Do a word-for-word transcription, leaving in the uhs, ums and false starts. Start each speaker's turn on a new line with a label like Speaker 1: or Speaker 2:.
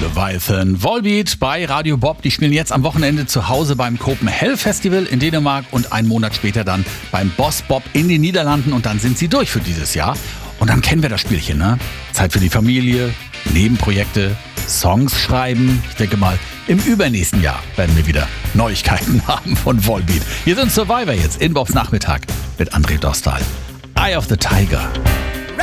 Speaker 1: Leviathan, Volbeat bei Radio Bob. Die spielen jetzt am Wochenende zu Hause beim Copenhagen Festival in Dänemark und einen Monat später dann beim Boss Bob in den Niederlanden. Und dann sind sie durch für dieses Jahr. Und dann kennen wir das Spielchen, ne? Zeit für die Familie, Nebenprojekte, Songs schreiben. Ich denke mal, im übernächsten Jahr werden wir wieder Neuigkeiten haben von Volbeat. Hier sind Survivor jetzt in Bobs Nachmittag mit André Dostal. Eye of the Tiger.